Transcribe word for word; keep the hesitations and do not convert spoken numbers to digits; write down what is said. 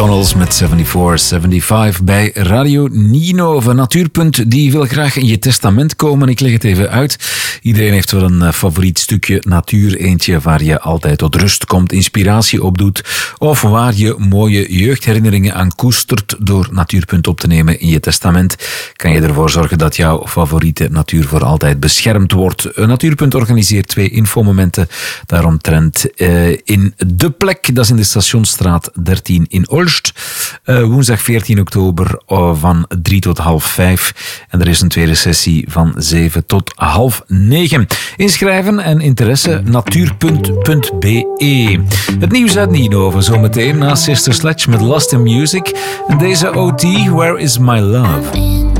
Connells met vierenzeventig vijfenzeventig bij Radio Ninove. Natuurpunt, die wil graag in je testament komen. Ik leg het even uit. Iedereen heeft wel een favoriet stukje natuur. Eentje waar je altijd tot rust komt, inspiratie opdoet. Of waar je mooie jeugdherinneringen aan koestert. Door Natuurpunt op te nemen in je testament kan je ervoor zorgen dat jouw favoriete natuur voor altijd beschermd wordt. Natuurpunt organiseert twee infomomenten daaromtrent uh, in De Plek. Dat is in de Stationsstraat dertien in Olst. Uh, woensdag veertien oktober uh, van drie tot half vijf. En er is een tweede sessie van zeven tot half negen. Inschrijven en interesse natuurpunt punt b e. Het nieuws uit Ninove zometeen na Sister Sledge met Lost in Music. En deze O T, Where is My Love?